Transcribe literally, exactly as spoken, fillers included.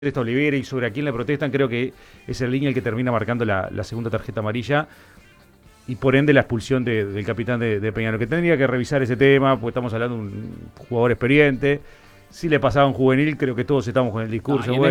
esta Olivera y sobre a quién le protestan, creo que es el línea el que termina marcando la, la segunda tarjeta amarilla y por ende la expulsión de, del capitán de, de Peñarol, que tendría que revisar ese tema, porque estamos hablando de un jugador experiente. Si le pasaba a un juvenil, creo que todos estamos con el discurso. No, bueno,